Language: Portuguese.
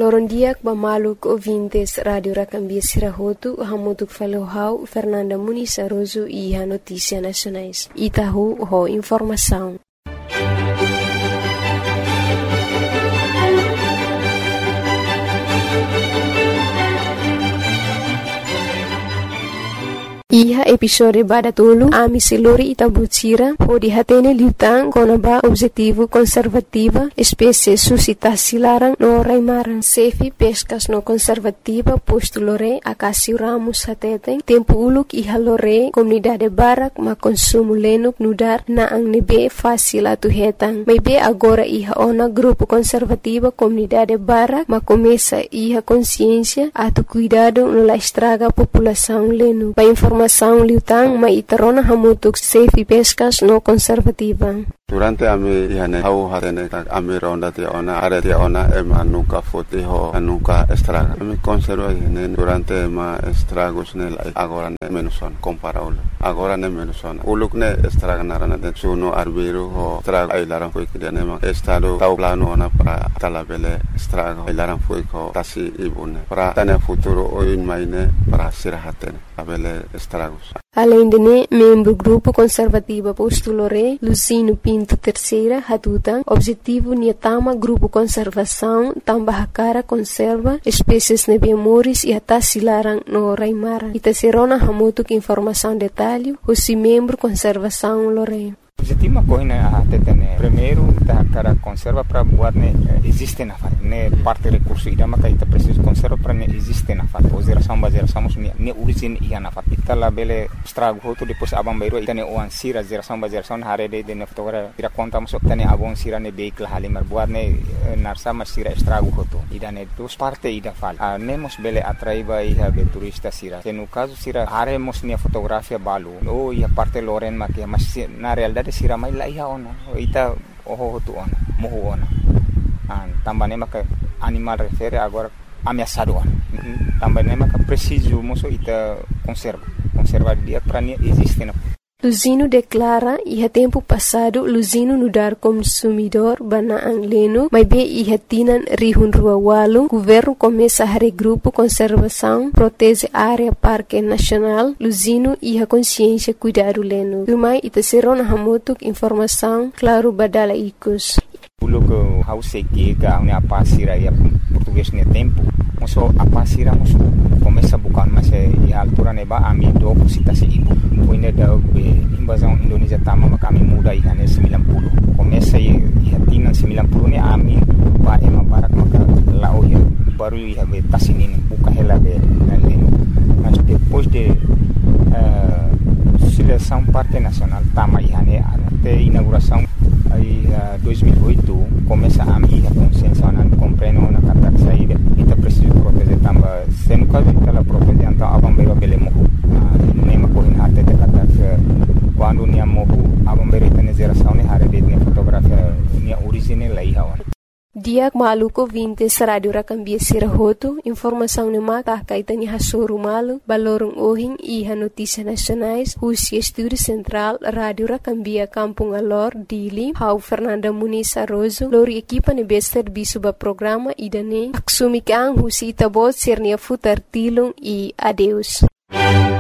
Loron diak bamaluk ouvintes Radio Racambia Sirahotu, hamutuk falohau Fernanda Muniz Aroso e a Notícia Nacionais. Itahu ho informação. Iha episode badatulu ami siluri itabutira podi hatene liutang konaba objetivo conservativa espécie suscitação larang no raimaran sefi pescas no conservativa posto lore akasi ramos hateten tempo uluk iha lore comunidade barak ma consumo lenuk nudar na ang nebe fácil atu hetang maybe agora iha ona grupo conservativa comunidade barak ma começa iha consciência atu cuidado no la estraga população lenu pa informação liutang maitarona hamutuk safe pescas no conservativa. Durante ami ihane hau hatene ami ronda te ona are te ona ema nunca fote ho nunca estraga. Ami conserva ihane durante ema estragos nel agora ne menuson comparable. Agora ne menuson. Uluk ne estraga narana de suno arbero ho estraga ailaran foi que nema estado tau plano ona para talabele estraga ailaran foi ko tasi ibune. Para tane futuro oin maine para sirahatene abele estragos. Além de membro grupo conservativa postulore Lucino Pinto terceira hatutan objetivo niatama grupo conservação tambah cara conserva espécies nebiamoris e atas silarang no raimara ita serona hamutuk informação detalhe o membro conservação lore. Objetivo ma coina atetene primeiro ta cara conserva para buat ne existe na fat ne parte recurso ida maka ita preciso conserva para ne existe na fat geração ne origin ia na fat ita la bele estrago hoto depois abang bairo ita ne oan sira geração hare de ne fotogra ira conta mo tane abon sira ne vehicle halimar buat ne narsa ma sira estrago hoto ida ne dos parte ida fal ne mos bele atraiba ia be turista sira no caso sira hare mos ne fotografia balu o ia parte loren ma que mas na realidade sira mai la iha ona ita oho tu ona moho ona tambane maka animal refere agora ameaçado ona tambane maka preciso moço ita conserva dia para nem existe na Luzino declara iha tempo passado Luzino nudar consumidor bana ang leno mas be iha tinan rihun rua walu governo começa a grupo conservação protege área parque nacional Luzino iha consciência cuidado leno rumai ita serona hamutuk informação claro badala ikus Uluk hause que a pasira ia português ne tempo moço a pasira moço começa bukan mas e altura neba ami do citasi ibu poine da invasão Indonésia tama kami muda ia ne 90 começa ia tina 90 ne ami ba ema barak maka lao ia baru ia be tasinin buka hela be mas depois de seleção parte nacional tama ia ne até inauguração aí 2008 começa a minha consciência não compreendo na kata saída ita preciso proteger tamba sendo caso ela proteger então abambeiro bele mohu nema cohin hate de kata quando nia mohu abambeiro tene geração ne hare de fotografia nia original lai hawan Diak maluko vintes Radio Racambia Sirahotu, informação ne mata kaitani hasoro malu, balorong ohing iha notícia nacionais, husi estúdio central Radio Racambia Kampung Alor, Dili, hau Fernanda Muniz Aroso, lori equipa ne bester bisuba programa idane, aksumikang husi itabot sernia futar tilung e adeus.